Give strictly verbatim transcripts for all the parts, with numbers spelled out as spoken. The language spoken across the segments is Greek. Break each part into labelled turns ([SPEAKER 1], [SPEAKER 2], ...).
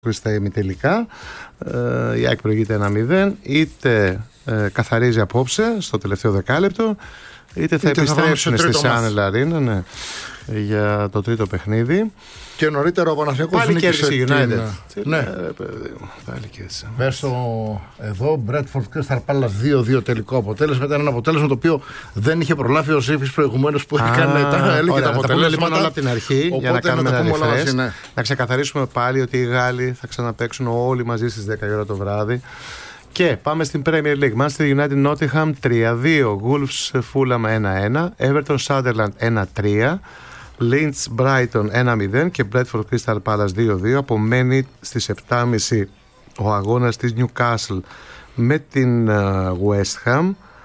[SPEAKER 1] στα ημιτελικά. Ε, η ΑΕΚ προηγείται ένα μηδέν, είτε ε, καθαρίζει απόψε στο τελευταίο δεκάλεπτο, είτε θα είτε επιστρέψουν στη Σάνελ Αρίνα, ναι, για το τρίτο παιχνίδι.
[SPEAKER 2] Και νωρίτερα ο Παναθηναϊκός
[SPEAKER 1] πάλι κέρδισε η United.
[SPEAKER 2] Την... Ναι,
[SPEAKER 1] πάλι κέρδισε.
[SPEAKER 2] Μέσω εδώ, Bradford Crystal Palace δύο δύο τελικό αποτέλεσμα. Ήταν ένα αποτέλεσμα το οποίο δεν είχε προλάβει ο Ζήφης προηγουμένως που έκανε τα, έλεγε ωραία, τα αποτελέσματα.
[SPEAKER 1] Λοιπόν όλα από την αρχή, οπότε για να κάνουμε να, ένα refresh, ναι. Να ξεκαθαρίσουμε πάλι ότι οι Γάλλοι θα ξαναπαίξουν όλοι μαζί στις δέκα η ώρα το βράδυ. Και πάμε στην Premier League. Manchester United Nottingham τρία δύο, Wolves Fulham ένα ένα, Everton Sunderland ένα τρία, Leeds Brighton ένα μηδέν και Bradford Crystal Palace δύο δύο. Απομένει στις επτά και μισή ο αγώνας της Newcastle με την West Ham.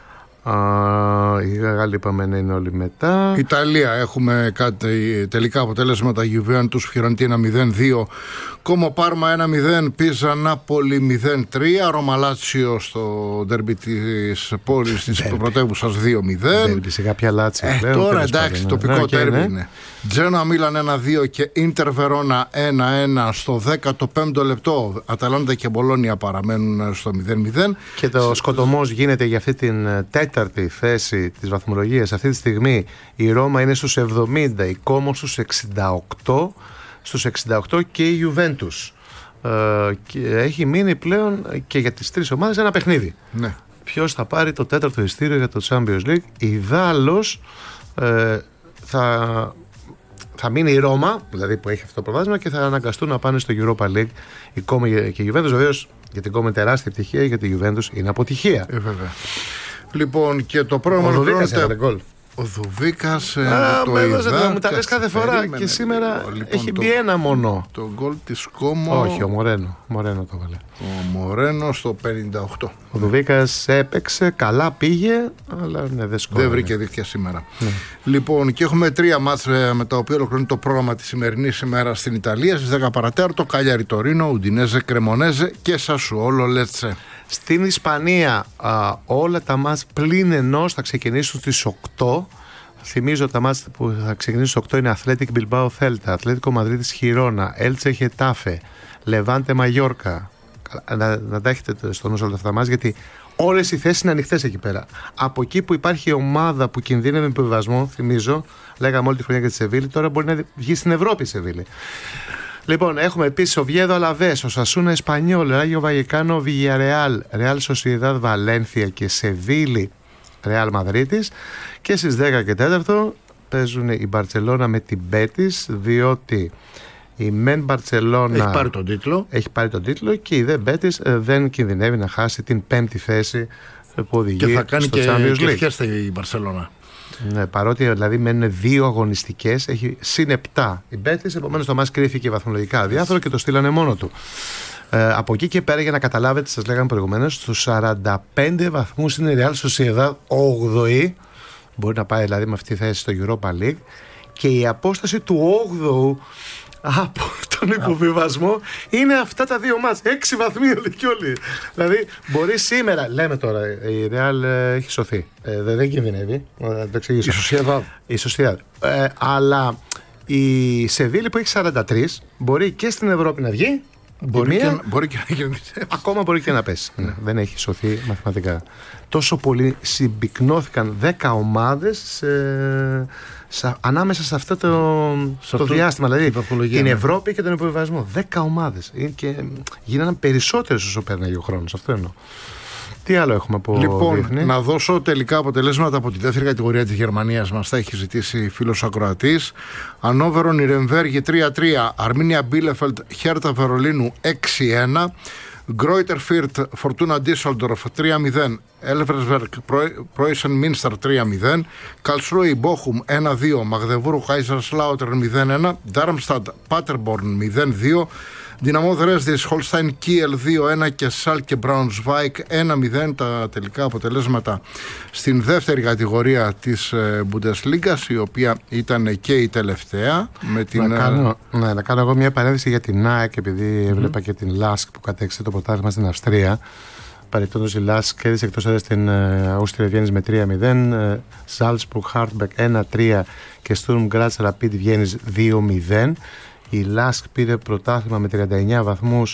[SPEAKER 1] Uh, οι Γάλλοι είπαμε να είναι όλοι μετά.
[SPEAKER 2] Ιταλία έχουμε κάτι τελικά αποτέλεσματα. Juventus Φιωρεντίνα μηδέν δύο, Como Parma ένα μηδέν, Πίζα Νάπολη μηδέν τρία, Ρώμα Λάτσιο στο ντέρμπι της πόλης της πρωτεύουσας δύο μηδέν.
[SPEAKER 1] Ντέρμπι σε κάποια Λάτσιο
[SPEAKER 2] ε,
[SPEAKER 1] πλέον,
[SPEAKER 2] τώρα εντάξει, ναι. Τοπικό
[SPEAKER 1] ναι,
[SPEAKER 2] ντέρμπι
[SPEAKER 1] ναι.
[SPEAKER 2] είναι. Τζένοα Μίλαν ένα δύο και Ίντερ Βερόνα ένα ένα στο δέκατο πέμπτο λεπτό. Αταλάντα και Μπολόνια παραμένουν στο μηδέν μηδέν.
[SPEAKER 1] Και το σκοτωμός γίνεται για αυτή την τέταρτη θέση της βαθμολογίας. Αυτή τη στιγμή η Ρώμα είναι στους εβδομήντα, η Κόμο στους εξήντα οκτώ, στους εξήντα οκτώ και η Juventus. Ε, και έχει μείνει πλέον και για τις τρεις ομάδες ένα παιχνίδι.
[SPEAKER 2] Ναι.
[SPEAKER 1] Ποιος θα πάρει το τέταρτο ειστήριο για το Champions League? Ιδάλλως ε, θα... θα μείνει η Ρώμα, δηλαδή που έχει αυτό το προβάδισμα, και θα αναγκαστούν να πάνε στο Europa League η Κόμο και η Juventus. Βεβαίως για την Κόμο είναι τεράστια επιτυχία, για την Juventus είναι αποτυχία.
[SPEAKER 2] Ε, βέβαια. Λοιπόν, και το πρόγραμμα ολοκληρώνεται. Ο Δουβίκας ε, το είδα.
[SPEAKER 1] Μου τα λες κάθε φορά περίμενε, και σήμερα λοιπόν, έχει μπει ένα μόνο.
[SPEAKER 2] Το γκολ της Κόμο.
[SPEAKER 1] Όχι, ο Μορένο. Μορένο το βάλε.
[SPEAKER 2] Ο Μορένο στο πενήντα οκτώ.
[SPEAKER 1] Ο Δουβίκας έπαιξε, καλά πήγε, αλλά ναι, δεν σκόρε.
[SPEAKER 2] Δεν βρήκε δίχτυα σήμερα. Ναι. Λοιπόν, και έχουμε τρία μάτς με τα οποία ολοκληρώνει το πρόγραμμα της σημερινής ημέρα στην Ιταλία. Στις δέκα παρατέταρτο, Καλιάρι Τωρίνο, Ουντινέζε Κρεμονέζε και Σασουόλο Λέτσε.
[SPEAKER 1] Στην Ισπανία α, όλα τα μάτς πλην ενός θα ξεκινήσουν στις οκτώ. Θυμίζω τα μάτς που θα ξεκινήσουν στις οκτώ είναι Αθλέτικ Μπιλμπάο Θέλτα, Ατλέτικο Μαδρίτης Χιρόνα, Έλτσε Χετάφε, Λεβάντε Μαγιόρκα. Να, να τα έχετε στο νου όλα αυτά τα μάτς, γιατί όλες οι θέσεις είναι ανοιχτές εκεί πέρα. Από εκεί που υπάρχει ομάδα που κινδύνευε με επιβιβασμό, θυμίζω, λέγαμε όλη τη χρονιά για τη Σεβίλη, τώρα μπορεί να βγει στην Ευρώπη η Σεβίλη. Λοιπόν, έχουμε επίσης Οβιέδο Αλαβές, ο Σασούνα Εσπανιόλ, Ράγιο Βαγεκάνο Βιγιαρεάλ, Ρεάλ Σοσιεδάδ Βαλένθια και Σεβίλη Ρεάλ Μαδρίτης. Και στις δέκα και τέσσερα παίζουν η Μπαρτσελώνα με την Μπέτις, διότι η Μεν Μπαρτσελώνα
[SPEAKER 2] έχει πάρει τον τίτλο,
[SPEAKER 1] έχει πάρει τον τίτλο και η Δε Μπέτις δεν κινδυνεύει να χάσει την πέμπτη θέση που οδηγεί
[SPEAKER 2] και θα κάνει
[SPEAKER 1] στο
[SPEAKER 2] και,
[SPEAKER 1] Champions League.
[SPEAKER 2] Και φιέστα η Μπαρτσελώνα.
[SPEAKER 1] Ναι, παρότι δηλαδή μένουν δύο αγωνιστικές, έχει συν επτά η Μπέτις, επομένως το μας κρύφηκε βαθμολογικά αδιάφορο και το στείλανε μόνο του. Ε, από εκεί και πέρα, για να καταλάβετε, σας λέγαμε προηγουμένως, στους σαράντα πέντε βαθμούς είναι η Real Sociedad όγδοη, μπορεί να πάει δηλαδή με αυτή τη θέση στο Europa League, και η απόσταση του όγδοου από τον υποβιβασμό είναι αυτά τα δύο μάτς. Έξι βαθμοί όλοι και όλοι. Δηλαδή, μπορεί σήμερα, λέμε τώρα, η Real ε, έχει σωθεί. Ε, δεν κινδυνεύει. Να το εξηγήσω.
[SPEAKER 2] Η Sociedad.
[SPEAKER 1] Η Sociedad. Ε, αλλά η Σεβίλη που έχει σαράντα τρία μπορεί και στην Ευρώπη να βγει.
[SPEAKER 2] Μπορεί, μία, και, μπορεί και να κερδίσει.
[SPEAKER 1] Ακόμα μπορεί και να πέσει. Ναι, δεν έχει σωθεί μαθηματικά. Τόσο πολύ συμπυκνώθηκαν δέκα ομάδες σε, σε, ανάμεσα σε αυτό το, σε το αυτό διάστημα. Δηλαδή την ναι. Ευρώπη και τον υποβιβασμό. δέκα ομάδες. Και γίνανε περισσότερες όσο πέρναγε ο χρόνος. Αυτό εννοώ. Τι άλλο έχουμε από
[SPEAKER 2] Λοιπόν,
[SPEAKER 1] διεθνή?
[SPEAKER 2] Να δώσω τελικά αποτελέσματα από τη δεύτερη κατηγορία της Γερμανίας. Μας τα έχει ζητήσει φίλος ακροατής. Ανόβερο Νιρεμβέργη τρία τρία, Αρμίνια Μπίλεφελτ Χέρτα Βερολίνου έξι ένα, Γκρόιτερ Φίρτ Φορτούνα Ντίσσελντορφ τρία μηδέν, Έλβερσβερκ Πρόισεν Μίνστερ τρία μηδέν, Καλσρούι Μπόχουμ ένα δύο, Μαγδεβούρου Χάιζερ Σλάουτερ μηδέν ένα, Ντάρμσταντ Πάτερμπορν μηδέν δύο, Δυναμό Δρέσδης Χολστάιν Κίελ δύο ένα και Σάλκε Μπραουνσβάικ ένα μηδέν τα τελικά αποτελέσματα στην δεύτερη κατηγορία της Bundesliga, η οποία ήταν και η τελευταία με την...
[SPEAKER 1] να, κάνω, ναι, να κάνω εγώ μια παρένθεση για την ΑΕΚ, επειδή mm-hmm. έβλεπα και την Λάσκ που κατέξε το πρωτάθλημα στην Αυστρία. Παρεπτόντως η Λάσκ κέρδισε εκτός έδρας στην Αούστρια Βιέννης με τρία μηδέν, Σάλτσμπουργκ Χάρτμπεκ ένα τρία και Στουρμ Γκράτς Ραπίντ Βιέννης δύο μηδέν. Η Λάσκ πήρε πρωτάθλημα με τριάντα εννέα βαθμούς